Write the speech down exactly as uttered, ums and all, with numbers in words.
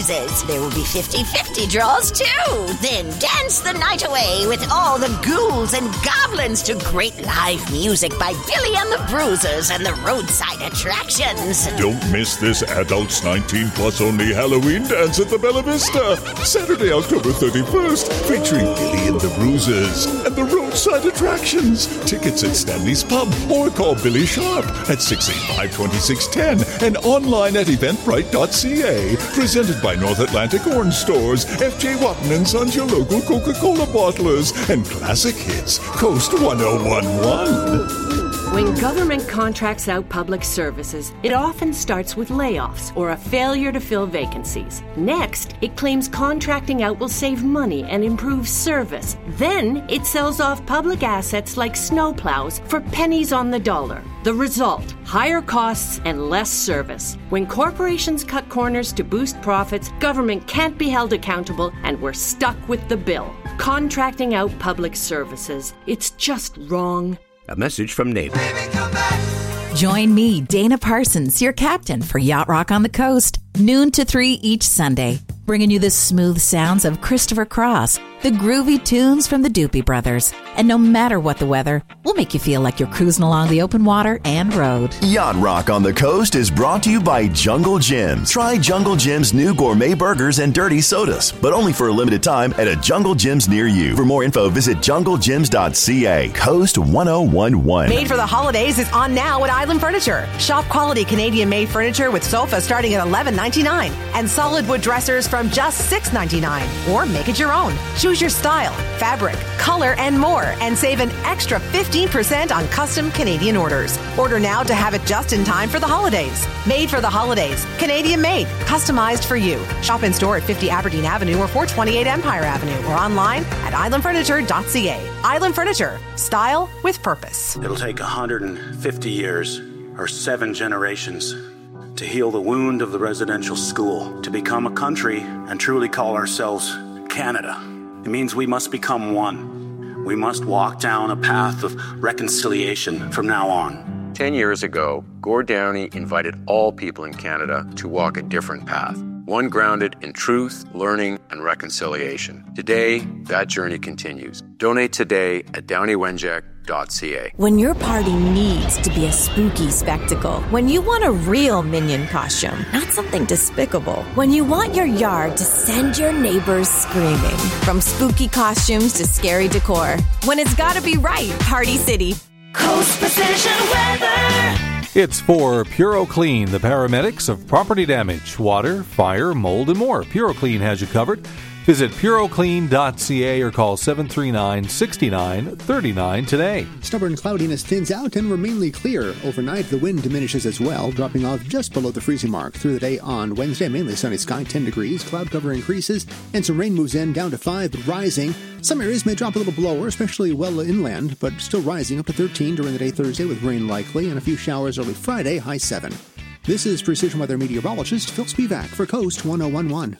There will be fifty-fifty draws, too. Then dance the night away with all the ghouls and goblins to great live music by Billy and the Bruisers and the roadside attractions. Don't miss this adults nineteen plus only Halloween dance at the Bella Vista. Saturday, October thirty-first, featuring Billy and the Bruisers and the roadside attractions. Tickets at Stanley's Pub or call Billy Sharp at six eight five, two six one zero and online at eventbrite dot c a. Presented by North Atlantic Orange Stores, F J Watton and Sons, your local Coca-Cola bottlers, and classic hits, Coast one oh one one. When government contracts out public services, it often starts with layoffs or a failure to fill vacancies. Next, it claims contracting out will save money and improve service. Then, it sells off public assets like snowplows for pennies on the dollar. The result, higher costs and less service. When corporations cut corners to boost profits, government can't be held accountable and we're stuck with the bill. Contracting out public services, it's just wrong. A message from Navy. Join me, Dana Parsons, your captain for Yacht Rock on the Coast, noon to three each Sunday, bringing you the smooth sounds of Christopher Cross, the groovy tunes from the Doopy Brothers, and no matter what the weather, we'll make you feel like you're cruising along the open water and road. Yacht Rock on the Coast is brought to you by Jungle Jim's. Try Jungle Jim's new gourmet burgers and dirty sodas, but only for a limited time at a Jungle Jim's near you. For more info, visit jungle gyms dot c a. Coast one oh one one. Made for the Holidays is on now at Island Furniture. Shop quality Canadian-made furniture with sofas starting at eleven ninety-nine and solid wood dressers from just six ninety-nine. Or make it your own. Choose your style, fabric, color, and more, and save an extra fifteen percent on custom Canadian orders. Order now to have it just in time for the holidays. Made for the holidays. Canadian made. Customized for you. Shop in store at fifty Aberdeen Avenue or four twenty-eight Empire Avenue or online at island furniture dot c a. Island Furniture. Style with purpose. It'll take one hundred fifty years or seven generations to heal the wound of the residential school, to become a country and truly call ourselves Canada. It means we must become one. We must walk down a path of reconciliation from now on. Ten years ago, Gord Downie invited all people in Canada to walk a different path, one grounded in truth, learning, and reconciliation. Today, that journey continues. Donate today at downey wenjack dot c a. When your party needs to be a spooky spectacle, when you want a real Minion costume, not something despicable, when you want your yard to send your neighbors screaming, from spooky costumes to scary decor, when it's gotta be right, Party City. Coast Precision Weather. It's for PuroClean, the paramedics of property damage, water, fire, mold, and more. PuroClean has you covered. Visit puro clean dot c a or call seven three nine, six nine three nine today. Stubborn cloudiness thins out and we're mainly clear. Overnight, the wind diminishes as well, dropping off just below the freezing mark. Through the day on Wednesday, mainly sunny sky, ten degrees. Cloud cover increases, and some rain moves in, down to five, but rising. Some areas may drop a little below, especially well inland, but still rising up to thirteen during the day Thursday with rain likely, and a few showers early Friday, high seven. This is Precision Weather meteorologist Phil Spivak for Coast one oh one one.